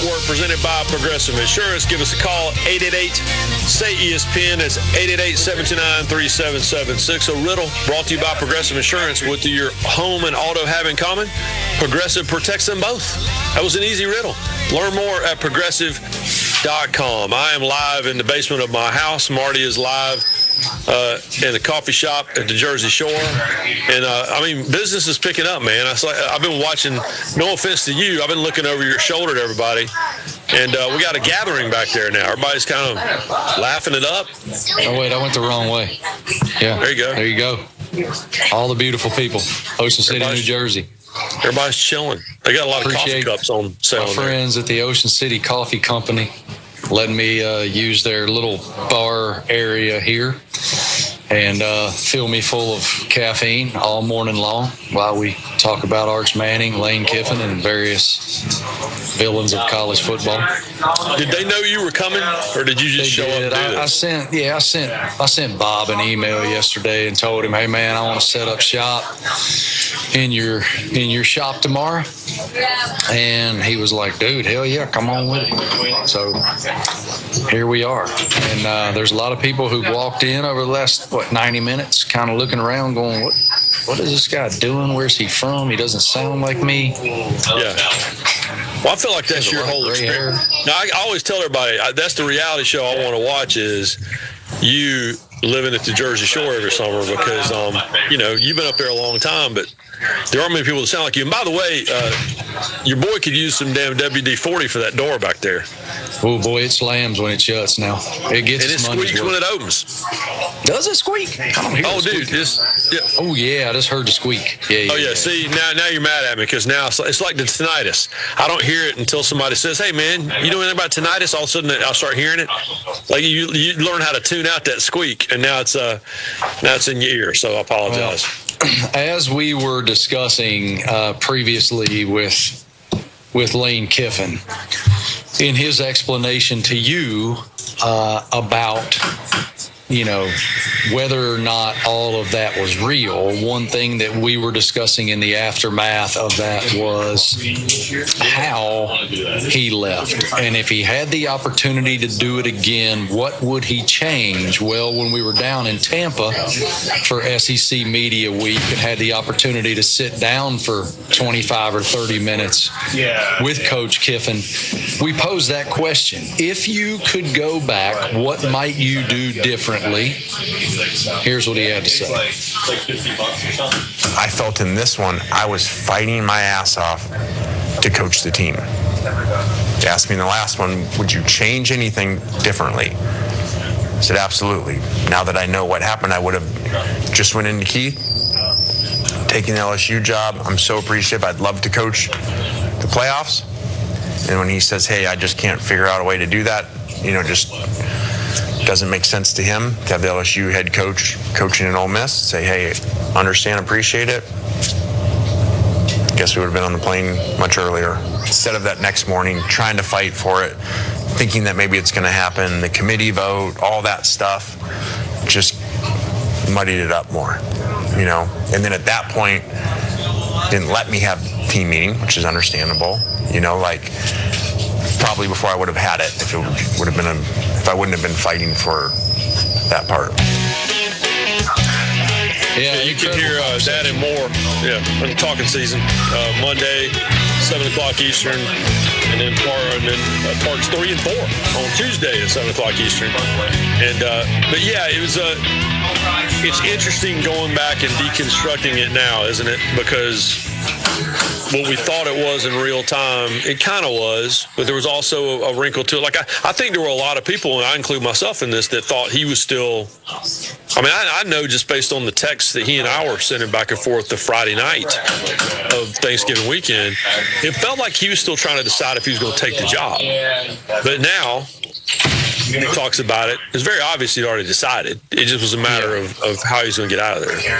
Network presented by Progressive Insurance. Give us a call, 888-SAY-ESPN. That's 888-729-3776. A riddle brought to you by Progressive Insurance. What do your home and auto have in common? Progressive protects them both. That was an easy riddle. Learn more at progressive.com. I am live in the basement of my house. Marty is live in the coffee shop at the Jersey Shore. And, business is picking up, man. I've been watching, no offense to you, I've been looking over your shoulder at everybody. And we got a gathering back there now. Everybody's kind of laughing it up. Oh, wait, I went the wrong way. Yeah. There you go. There you go. All the beautiful people. Ocean City, New Jersey. Everybody's chilling. They got a lot of coffee cups on sale. My friends at the Ocean City Coffee Company letting me use their little bar area here and fill me full of caffeine all morning long while we talk about Arch Manning, Lane Kiffin, and various villains of college football. Did they know you were coming, or did you just show up and do this? I sent Bob an email yesterday and told him, hey man, I want to set up shop in your shop tomorrow. And he was like, dude, hell yeah, come on with it. So here we are. And there's a lot of people who walked in over the last 90 minutes kind of looking around going, what is this guy doing? Where's he from? He doesn't sound like me. Yeah. Well, I feel like that's your whole experience. Now, I always tell everybody, that's the reality show I want to watch is you living at the Jersey Shore every summer because, you've been up there a long time, but there aren't many people that sound like you. And by the way, your boy could use some damn WD-40 for that door back there. Oh, boy, it slams when it shuts now. It gets its money's worth. And it squeaks when it opens. Does it squeak? I don't hear it dude. Yeah. Oh, yeah, I just heard the squeak. Yeah. See, now you're mad at me because now it's like the tinnitus. I don't hear it until somebody says, hey, man, you know anything about tinnitus? All of a sudden, I'll start hearing it. Like you learn how to tune out that squeak, and now it's in your ear, so I apologize. Well, as we were discussing previously with Lane Kiffin, in his explanation to you about, whether or not all of that was real, one thing that we were discussing in the aftermath of that was how he left. And if he had the opportunity to do it again, what would he change? Well, when we were down in Tampa for SEC Media Week and had the opportunity to sit down for 25 or 30 minutes with Coach Kiffin, we posed that question. If you could go back, what might you do differently? Here's what he had to say. I felt in this one, I was fighting my ass off to coach the team. They asked me in the last one, would you change anything differently? I said, absolutely. Now that I know what happened, I would have just went into Keith, taken the LSU job. I'm so appreciative. I'd love to coach the playoffs. And when he says, hey, I just can't figure out a way to do that, just doesn't make sense to him to have the LSU head coach coaching in Ole Miss, say, hey, understand, appreciate it. Guess we would have been on the plane much earlier. Instead of that next morning, trying to fight for it, thinking that maybe it's going to happen, the committee vote, all that stuff, just muddied it up more, And then at that point, didn't let me have team meeting, which is understandable, probably before I would have had it if I wouldn't have been fighting for that part. Yeah, you can hear that and more. Yeah, in the talking season. Monday, 7 o'clock Eastern, and then parts 3 and 4 on Tuesday at 7 o'clock Eastern. And but yeah, it's interesting going back and deconstructing it now, isn't it? Because what we thought it was in real time, it kind of was, but there was also a wrinkle to it. Like, I think there were a lot of people, and I include myself in this, that thought he was still, I know just based on the texts that he and I were sending back and forth the Friday night of Thanksgiving weekend, it felt like he was still trying to decide if he was going to take the job. But now, he talks about it. It's very obvious he'd already decided. It just was a matter of how he's going to get out of there.